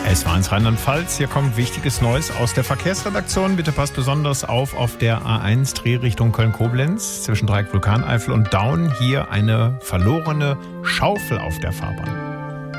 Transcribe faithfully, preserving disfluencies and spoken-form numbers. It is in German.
Es war eins Rheinland-Pfalz. Hier kommt wichtiges Neues aus der Verkehrsredaktion. Bitte passt besonders auf auf der A eins Drehrichtung Köln-Koblenz zwischen Dreieck Vulkaneifel und Daun. Hier eine verlorene Schaufel auf der Fahrbahn.